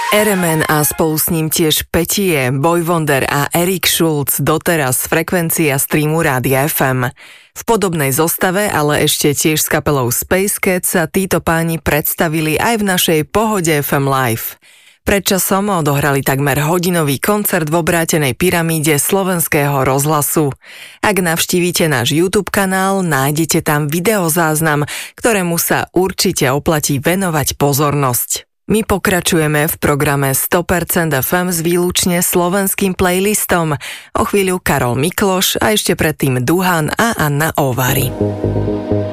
RMN a spolu s ním tiež Petie, Boy Wonder a Erik Schulz, doteraz frekvencia streamu Rádia FM. V podobnej zostave, ale ešte tiež s kapelou Space Cats sa títo páni predstavili aj v našej Pohode FM Live. Pred časom odohrali takmer hodinový koncert v obrátenej pyramíde Slovenského rozhlasu. Ak navštívite náš YouTube kanál, nájdete tam videozáznam, ktorému sa určite oplatí venovať pozornosť. My pokračujeme v programe 100% FM s výlučne slovenským playlistom. O chvíľu Karol Mikloš a ešte predtým Duhan a Anna Ovary.